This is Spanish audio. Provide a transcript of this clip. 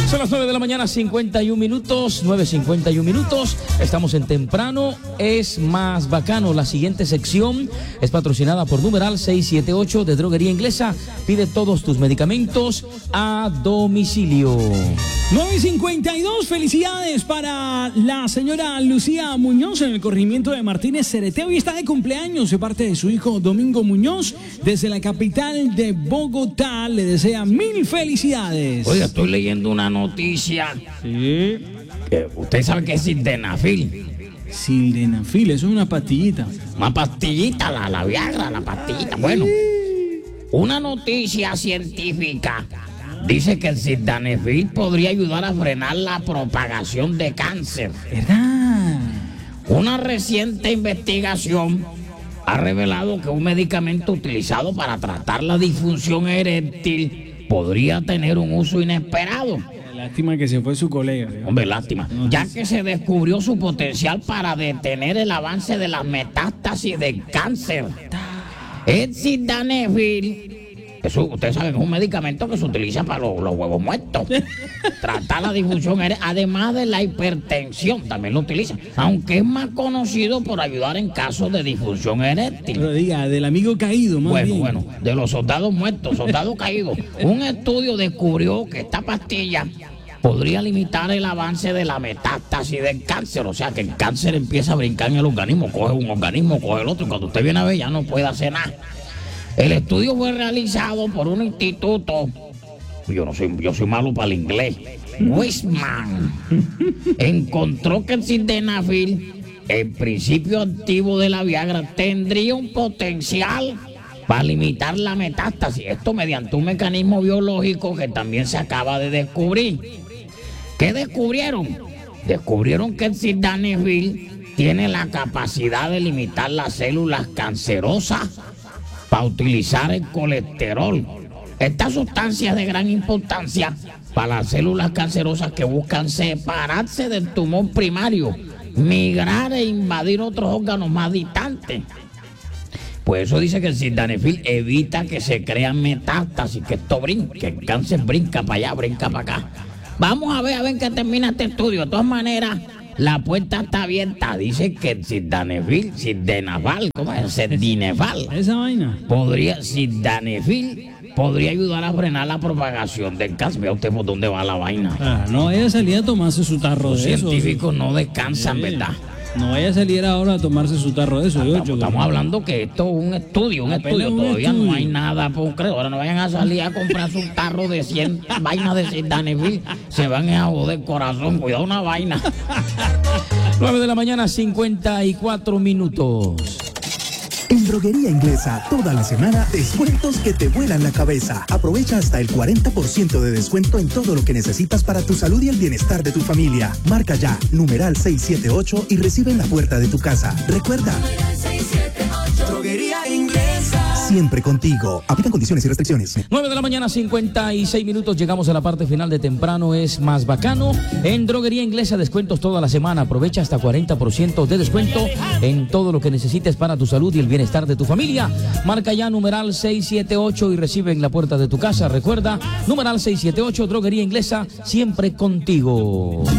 Son las 9 de la mañana, 51 minutos, 9:51. Estamos en Temprano, es más bacano. La siguiente sección es patrocinada por Numeral 678 de Droguería Inglesa. Pide todos tus medicamentos a domicilio. 9:52, felicidades para la señora Lucía Muñoz en el corregimiento de Martínez Cereté. Hoy está de cumpleaños de parte de su hijo Domingo Muñoz. Desde la capital de Bogotá le desea mil felicidades. Oiga, estoy leyendo una noticia. Sí. Que usted sabe que es sildenafil. Sildenafil, eso es una pastillita. Una pastillita, la Viagra, la pastillita. Bueno, una noticia científica dice que el sildenafil podría ayudar a frenar la propagación de cáncer. ¿Verdad? Una reciente investigación ha revelado que un medicamento utilizado para tratar la disfunción eréctil podría tener un uso inesperado. Lástima que se fue su colega. ¿sí? Hombre, lástima. Ya que se descubrió su potencial para detener el avance de las metástasis del cáncer. El sildenafil, eso ustedes saben, es un medicamento que se utiliza para los huevos muertos. Tratar la disfunción eréctil, además de la hipertensión, también lo utiliza. Aunque es más conocido por ayudar en casos de disfunción eréctil. Pero diga, del amigo caído, más bien. Bueno, de los soldados muertos, soldados caídos. Un estudio descubrió que esta pastilla podría limitar el avance de la metástasis del cáncer. O sea, que el cáncer empieza a brincar en el organismo. Coge un organismo, coge el otro. Y cuando usted viene a ver, ya no puede hacer nada. El estudio fue realizado por un instituto, yo soy malo para el inglés, Weizmann. Encontró que el sildenafil, el principio activo de la Viagra, tendría un potencial para limitar la metástasis. Esto mediante un mecanismo biológico que también se acaba de descubrir. ¿Qué descubrieron? Descubrieron que el sildenafil tiene la capacidad de limitar las células cancerosas para utilizar el colesterol. Esta sustancia es de gran importancia para las células cancerosas que buscan separarse del tumor primario, migrar e invadir otros órganos más distantes. Pues eso dice que el sildenafil evita que se crean metástasis, que esto brinque, que el cáncer brinca para allá, brinca para acá. Vamos a ver en qué termina este estudio. De todas maneras, la puerta está abierta. Dice que el sildenafil, ¿cómo es? Sildenafil. Esa vaina. Sildenafil podría ayudar a frenar la propagación del cáncer. Vea usted por dónde va la vaina. No vaya a salir a tomarse su tarro Los de eso. Los científicos no descansan, ¿verdad? No vaya a salir ahora a tomarse su tarro de eso. Estamos hablando que esto es un estudio. Todavía no hay nada por creer. Ahora no vayan a salir a comprar su tarro de 100 vainas de sildenafil. Se van a joder corazón. Cuidado una vaina. 9 de la mañana, 54 minutos. En Droguería Inglesa, toda la semana, descuentos que te vuelan la cabeza. Aprovecha hasta el 40% de descuento en todo lo que necesitas para tu salud y el bienestar de tu familia. Marca ya, numeral 678 y recibe en la puerta de tu casa. Recuerda, Droguería Inglesa. Siempre contigo. Aplican condiciones y restricciones. 9 de la mañana, 56 minutos. Llegamos a la parte final de Temprano es más bacano. En Droguería Inglesa, descuentos toda la semana. Aprovecha hasta 40% de descuento en todo lo que necesites para tu salud y el bienestar de tu familia. Marca ya numeral 678 y recibe en la puerta de tu casa. Recuerda, numeral 678, Droguería Inglesa, siempre contigo.